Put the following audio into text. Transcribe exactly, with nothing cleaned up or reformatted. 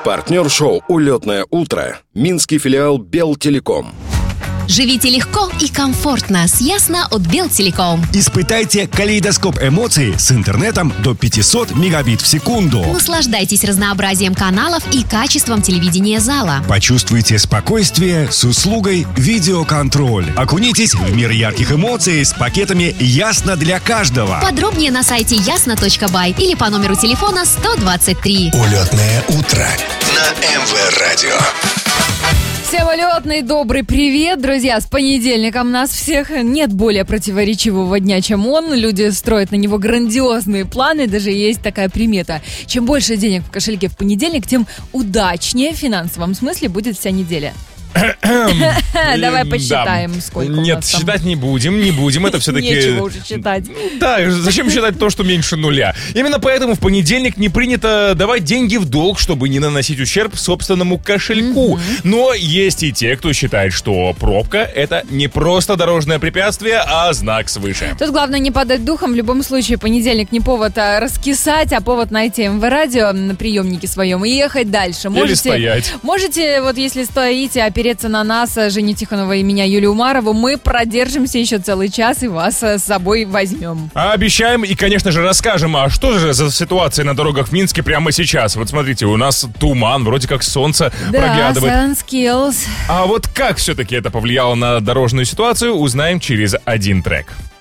Партнер шоу «Улетное утро» – минский филиал Белтелеком. Живите легко и комфортно с Ясно от Белтелеком. Испытайте калейдоскоп эмоций с интернетом до пятьсот мегабит в секунду. Наслаждайтесь разнообразием каналов и качеством телевидения зала. Почувствуйте спокойствие с услугой видеоконтроль. Окунитесь в мир ярких эмоций с пакетами «Ясно для каждого». Подробнее на сайте ясно точка бай или по номеру телефона сто двадцать три. Улетное утро на эм вэ радио. Всем улетный добрый привет, друзья! С понедельником нас всех. Нет более противоречивого дня, чем он. Люди строят на него грандиозные планы. Даже есть такая примета. Чем больше денег в кошельке в понедельник, тем удачнее в финансовом смысле будет вся неделя. Давай посчитаем, да. Сколько у Нет, нас там. считать не будем, не будем. Это все-таки... Нечего уже считать. Да, зачем считать то, что меньше нуля? Именно поэтому в понедельник не принято давать деньги в долг, чтобы не наносить ущерб собственному кошельку. Mm-hmm. Но есть и те, кто считает, что пробка — это не просто дорожное препятствие, а знак свыше. Тут главное не падать духом. В любом случае, понедельник не повод а раскисать, а повод найти эм вэ радио на приемнике своем и ехать дальше. Можете, Или стоять. Можете, вот если стоите, опереться на нас, Женю Тихонова и меня, Юлию Умарову, мы продержимся еще целый час и вас с собой возьмем. А обещаем и, конечно же, расскажем, а что же за ситуация на дорогах в Минске прямо сейчас. Вот смотрите, у нас туман, вроде как солнце да, проглядывает. Silent Skills. А вот как все-таки это повлияло на дорожную ситуацию, узнаем через один трек.